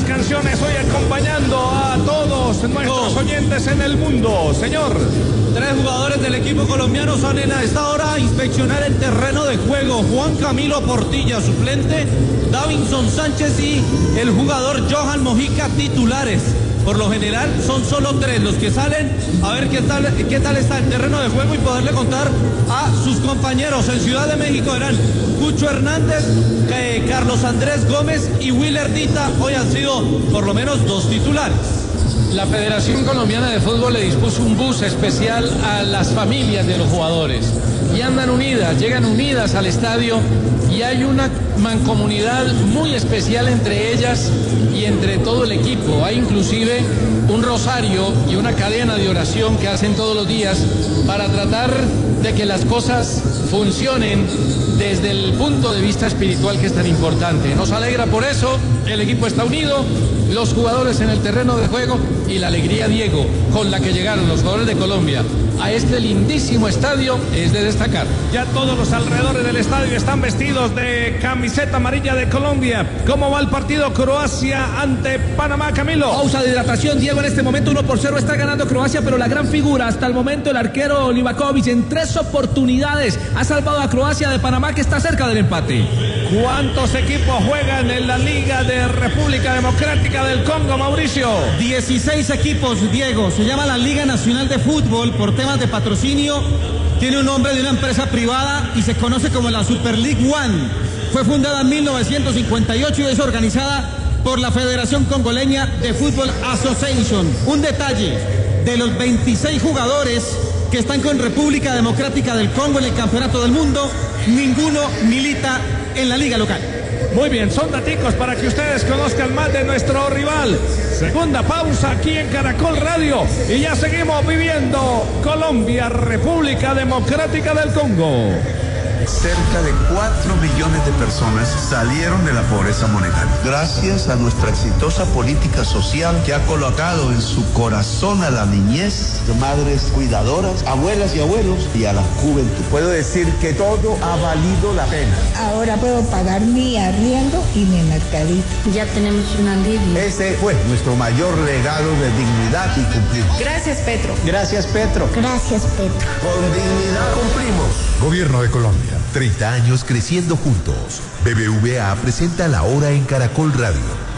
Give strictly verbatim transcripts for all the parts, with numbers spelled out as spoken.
las canciones hoy acompañando a todos nuestros oyentes en el mundo. Señor. Tres jugadores del equipo colombiano salen a esta hora a inspeccionar el terreno de juego. Juan Camilo Portilla, suplente, Davinson Sánchez y el jugador Johan Mojica, titulares. Por lo general son solo tres los que salen a ver qué tal, qué tal está el terreno de juego y poderle contar a sus compañeros. En Ciudad de México eran Cucho Hernández, eh, Carlos Andrés Gómez y Willer Dita. Hoy han sido por lo menos dos titulares. La Federación Colombiana de Fútbol le dispuso un bus especial a las familias de los jugadores y andan unidas, llegan unidas al estadio y hay una mancomunidad muy especial entre ellas y entre todo el equipo. Hay inclusive un rosario y una cadena de oración que hacen todos los días para tratar de que las cosas funcionen desde el punto de vista espiritual, que es tan importante. Nos alegra por eso, el equipo está unido, los jugadores en el terreno de juego y la alegría, Diego, con la que llegaron los jugadores de Colombia a este lindísimo estadio es de destacar. Ya todos los alrededores del estadio están vestidos de camiseta amarilla de Colombia. ¿Cómo va el partido Croacia ante Panamá, Camilo? Pausa de hidratación, Diego. En este momento uno por cero está ganando Croacia, pero la gran figura hasta el momento, el arquero Livakovic, en tres oportunidades ha salvado a Croacia de Panamá, que está cerca del empate. ¿Cuántos equipos juegan en la Liga de República Democrática del Congo, Mauricio? dieciséis equipos, Diego. Se llama la Liga Nacional de Fútbol por temas de patrocinio. Tiene un nombre de una empresa privada y se conoce como la Super League One. Fue fundada en mil novecientos cincuenta y ocho y es organizada por la Federación Congoleña de Fútbol Association. Un detalle, de los veintiséis jugadores que están con República Democrática del Congo en el Campeonato del Mundo, ninguno milita en la liga local. Muy bien, son daticos para que ustedes conozcan más de nuestro rival. Segunda pausa aquí en Caracol Radio y ya seguimos viviendo Colombia, República Democrática del Congo. Cerca de cuatro millones de personas salieron de la pobreza monetaria. Gracias a nuestra exitosa política social que ha colocado en su corazón a la niñez, madres cuidadoras, abuelas y abuelos y a la juventud. Puedo decir que todo ha valido la pena. Ahora puedo pagar mi arriendo y mi mercadito. Ya tenemos una alivio. Ese fue nuestro mayor legado de dignidad y cumplir. Gracias, Petro. Gracias, Petro. Gracias, Petro. Con dignidad cumplimos. Gobierno de Colombia. treinta años creciendo juntos. B B V A presenta La Hora en Caracol Radio.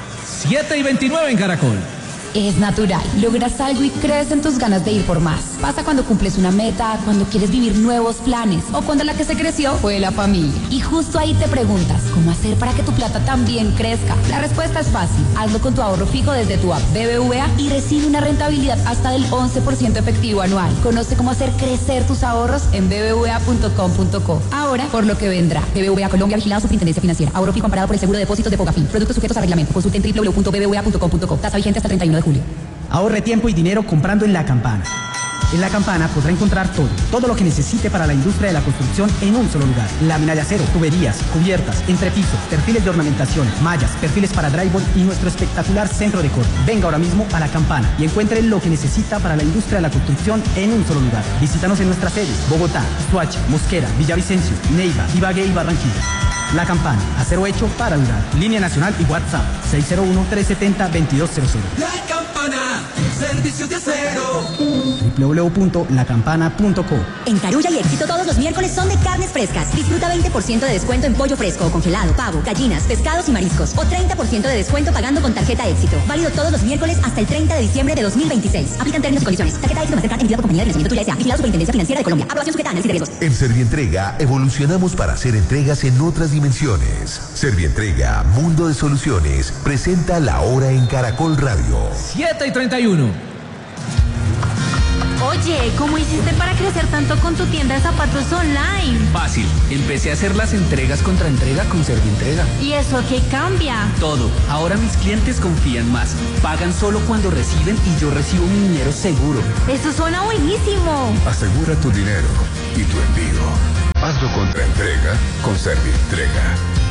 siete y veintinueve en Caracol. Es natural. Logras algo y crees en tus ganas de ir por más. Pasa cuando cumples una meta, cuando quieres vivir nuevos planes o cuando la que se creció fue la familia. Y justo ahí te preguntas, ¿cómo hacer para que tu plata también crezca? La respuesta es fácil. Hazlo con tu ahorro fijo desde tu app B B V A y recibe una rentabilidad hasta del once por ciento efectivo anual. Conoce cómo hacer crecer tus ahorros en b b v a punto com punto co. Ahora, por lo que vendrá. B B V A Colombia, vigilado Superintendencia Financiera. Ahorro fijo amparado por el Seguro de Depósitos de Fogafín. Productos sujetos a reglamento. Consulte en w w w punto b b v a punto com punto co. Tasa vigente hasta el treinta y uno de julio. Ahorre tiempo y dinero comprando en La Campana. En La Campana podrá encontrar todo, todo lo que necesite para la industria de la construcción en un solo lugar. Lámina de acero, tuberías, cubiertas, entrepisos, perfiles de ornamentación, mallas, perfiles para drywall y nuestro espectacular centro de corte. Venga ahora mismo a La Campana y encuentre lo que necesita para la industria de la construcción en un solo lugar. Visítanos en nuestras sedes: Bogotá, Soacha, Mosquera, Villavicencio, Neiva, Ibagué y Barranquilla. La Campana, acero hecho para durar. Línea nacional y WhatsApp seis cero uno, tres siete cero, dos dos cero cero. La Campana, servicio de acero. w w w punto la campana punto co. En Carulla y Éxito todos los miércoles son de carnes frescas. Disfruta veinte por ciento de descuento en pollo fresco o congelado, pavo, gallinas, pescados y mariscos. O treinta por ciento de descuento pagando con tarjeta Éxito. Válido todos los miércoles hasta el treinta de diciembre de dos mil veintiséis. Aplican términos y condiciones. Tarjeta Éxito Mastercard emitida por compañía de financiamiento Tuya S A. Vigilado Superintendencia Financiera de Colombia. Aprobación sujeta a análisis de riesgos. En Servientrega evolucionamos para hacer entregas en otras dimensiones. Servientrega, Mundo de Soluciones, presenta La Hora en Caracol Radio. siete y treinta y uno. Oye, ¿cómo hiciste para crecer tanto con tu tienda de zapatos online? Fácil, empecé a hacer las entregas contra entrega con Servientrega. ¿Y eso qué cambia? Todo, ahora mis clientes confían más, pagan solo cuando reciben y yo recibo mi dinero seguro. Eso suena buenísimo. Asegura tu dinero y tu envío. Hazlo contra entrega con Servientrega.